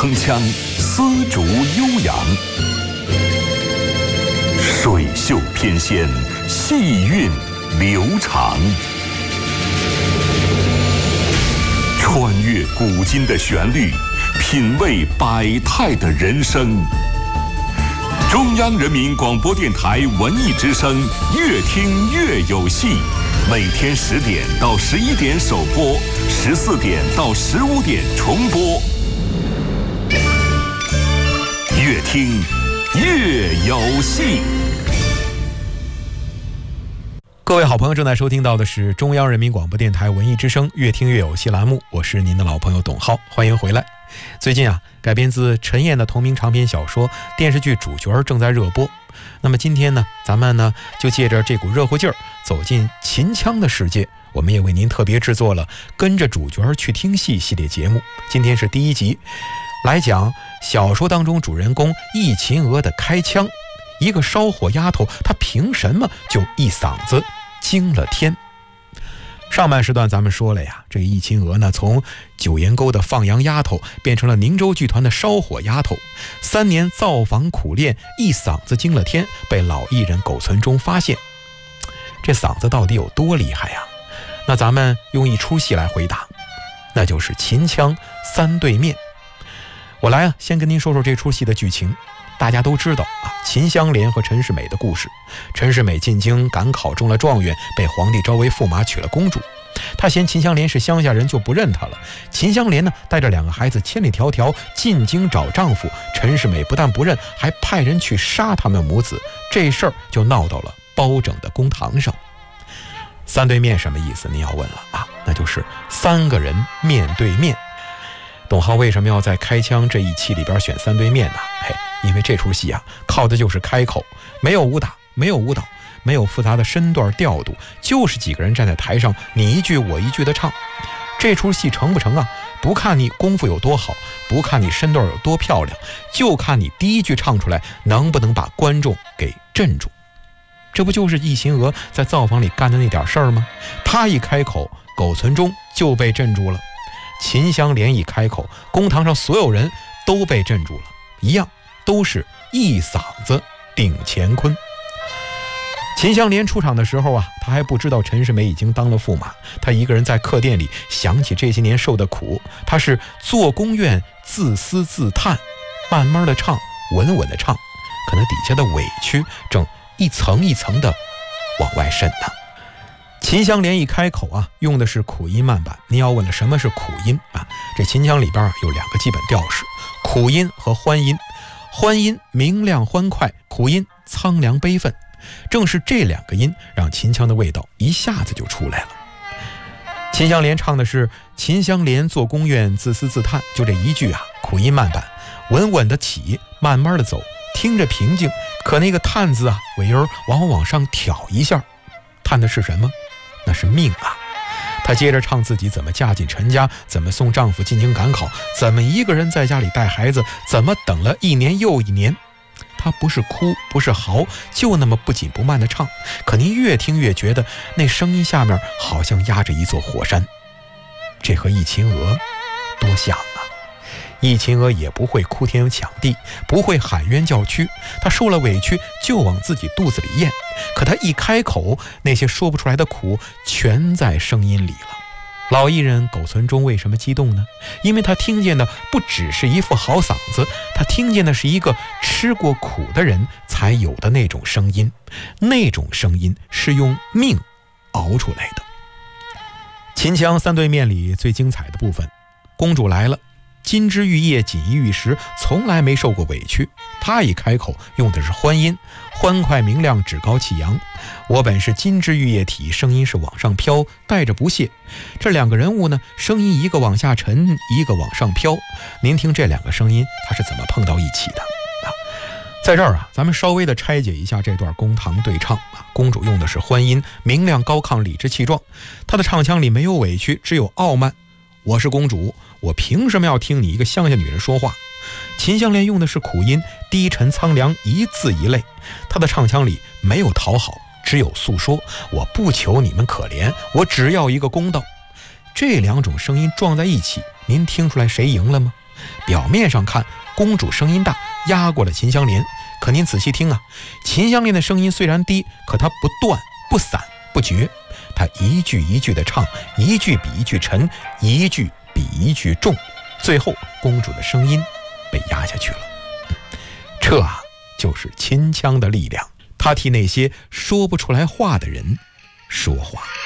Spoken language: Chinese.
铿锵，丝竹悠扬，水袖翩跹，细韵流长。穿越古今的旋律，品味百态的人生。中央人民广播电台文艺之声，越听越有戏。每天10点到11点首播，14点到15点重播。越听越有戏。 各位好朋友，正在收听到的是中央人民广播电台文艺之声越听越有戏栏目，我是您的老朋友董浩，欢迎回来。最近改编自陈燕的同名长篇小说电视剧主角正在热播。那么今天呢，咱们就借着这股热乎劲儿，走进秦腔的世界。我们也为您特别制作了跟着主角去听戏系列节目，今天是第1集，来讲小说当中主人公易秦娥的开腔。一个烧火丫头，她凭什么就一嗓子惊了天？上半时段咱们说了呀，这易秦娥从九岩沟的放羊丫头变成了宁州剧团的烧火丫头，3年造访苦练，一嗓子惊了天，被老艺人苟存中发现。这嗓子到底有多厉害呀？那咱们用一出戏来回答，那就是秦腔3对面。我来先跟您说说这出戏的剧情。大家都知道秦香莲和陈世美的故事。陈世美进京赶考中了状元，被皇帝招为驸马，娶了公主。他嫌秦香莲是乡下人，就不认她了。秦香莲带着2个孩子千里迢迢进京找丈夫，陈世美不但不认，还派人去杀他们母子。这事儿就闹到了包拯的公堂上。3对面什么意思？您要问了那就是3个人面对面。董浩为什么要在开腔这一期里边选3对面呢？因为这出戏靠的就是开口，没有武打，没有舞蹈，没有复杂的身段调度，就是几个人站在台上，你一句我一句的唱。这出戏成不成不看你功夫有多好，不看你身段有多漂亮，就看你第一句唱出来能不能把观众给镇住。这不就是易秦娥在造访里干的那点事儿吗？她一开口，苟存中就被镇住了。秦香莲一开口，公堂上所有人都被镇住了，一样都是一嗓子顶乾坤。秦香莲出场的时候她还不知道陈世美已经当了驸马，她一个人在客店里想起这些年受的苦，她是做宫院自思自叹，慢慢的唱，稳稳的唱，可能底下的委屈正一层一层的往外渗呢。秦香莲一开口用的是苦音慢板。您要问了什么是苦音这秦腔里边有2个基本调式，苦音和欢音。欢音明亮欢快，苦音苍凉悲愤。正是这2个音让秦腔的味道一下子就出来了。秦香莲唱的是秦香莲做宫院自思自叹，就这一句苦音慢板，稳稳的起，慢慢的走，听着平静，可那个叹字尾音往上挑一下，叹的是什么？那是命她接着唱自己怎么嫁进陈家，怎么送丈夫进京赶考，怎么一个人在家里带孩子，怎么等了1年又1年。她不是哭，不是嚎，就那么不紧不慢的唱。可您越听越觉得那声音下面好像压着一座火山。这和易秦娥多像易秦娥也不会哭天抢地，不会喊冤叫屈，她受了委屈就往自己肚子里咽，可她一开口，那些说不出来的苦全在声音里了。老艺人苟存中为什么激动呢？因为他听见的不只是一副好嗓子，他听见的是一个吃过苦的人才有的那种声音，那种声音是用命熬出来的。秦腔3对面里最精彩的部分，公主来了，金枝玉叶锦衣玉食，从来没受过委屈。她一开口用的是欢音，欢快明亮，趾高气扬。我本是金枝玉叶体，声音是往上飘，带着不屑。这2个人物声音一个往下沉，一个往上飘。您听这2个声音它是怎么碰到一起的在这儿咱们稍微的拆解一下这段公堂对唱公主用的是欢音，明亮高亢，理直气壮。她的唱腔里没有委屈，只有傲慢。我是公主，我凭什么要听你一个乡下女人说话？秦香莲用的是苦音，低沉苍凉，一字一泪。她的唱腔里没有讨好，只有诉说。我不求你们可怜，我只要一个公道。这2种声音撞在一起，您听出来谁赢了吗？ 表面上看，公主声音大，压过了秦香莲。可您仔细听啊，秦香莲的声音虽然低，可她不断、不散、不绝，她一句一句的唱，一句比一句沉，一句比一句重，最后公主的声音被压下去了。这啊，就是秦腔的力量，它替那些说不出来话的人说话。